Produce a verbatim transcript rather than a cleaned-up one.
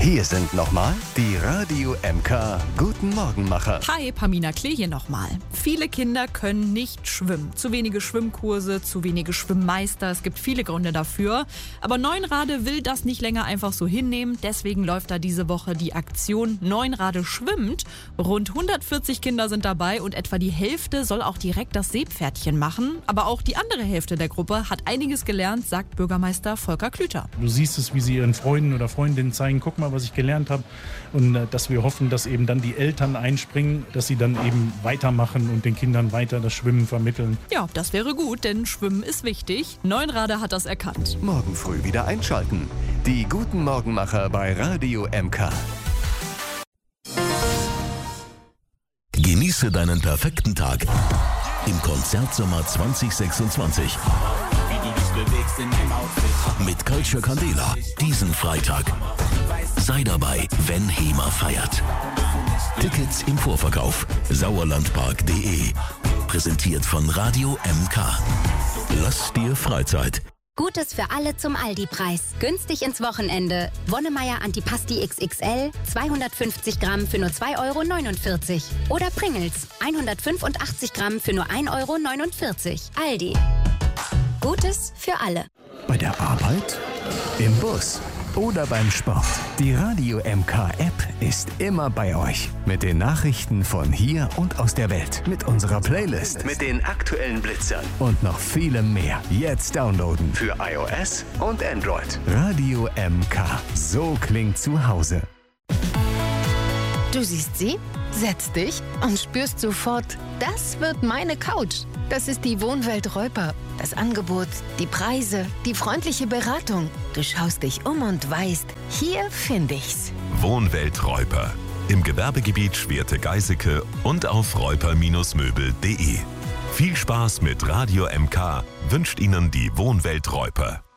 Hier sind nochmal die Radio M K Guten Morgenmacher. Hi, Pamina Klee hier nochmal. Viele Kinder können nicht schwimmen. Zu wenige Schwimmkurse, zu wenige Schwimmmeister. Es gibt viele Gründe dafür. Aber Neunrade will das nicht länger einfach so hinnehmen. Deswegen läuft da diese Woche die Aktion Neunrade schwimmt. Rund hundertvierzig Kinder sind dabei und etwa die Hälfte soll auch direkt das Seepferdchen machen. Aber auch die andere Hälfte der Gruppe hat einiges gelernt, sagt Bürgermeister Volker Klüter. Du siehst es, wie sie ihren Freunden oder Freundinnen zeigen, guck mal, was ich gelernt habe. Und äh, dass wir hoffen, dass eben dann die Eltern einspringen, dass sie dann eben weitermachen und den Kindern weiter das Schwimmen vermitteln. Ja, das wäre gut, denn Schwimmen ist wichtig. Neunrade hat das erkannt. Morgen früh wieder einschalten. Die Guten Morgenmacher bei Radio M K. Genieße deinen perfekten Tag im Konzertsommer zwanzig sechsundzwanzig. Mit Culture Candela diesen Freitag. Sei dabei, wenn HEMA feiert. Tickets im Vorverkauf. sauerlandpark punkt de. Präsentiert von Radio M K. Lass dir Freizeit. Gutes für alle zum Aldi-Preis. Günstig ins Wochenende. Wonnemeier Antipasti X X L, zweihundertfünfzig Gramm für nur zwei Euro neunundvierzig. Oder Pringles, hundertfünfundachtzig Gramm für nur ein Euro neunundvierzig. Aldi. Gutes für alle. Bei der Arbeit, im Bus oder beim Sport. Die Radio M K App ist immer bei euch. Mit den Nachrichten von hier und aus der Welt. Mit unserer Playlist. Mit den aktuellen Blitzern. Und noch vielem mehr. Jetzt downloaden. Für iOS und Android. Radio M K. So klingt zu Hause. Du siehst sie, setzt dich und spürst sofort, das wird meine Couch. Das ist die Wohnwelt Reuper. Das Angebot, die Preise, die freundliche Beratung. Du schaust dich um und weißt, hier finde ich's. Wohnwelt Reuper. Im Gewerbegebiet Schwerte-Geiseke und auf reuper Möbel punkt de. Viel Spaß mit Radio M K wünscht Ihnen die Wohnwelt Reuper.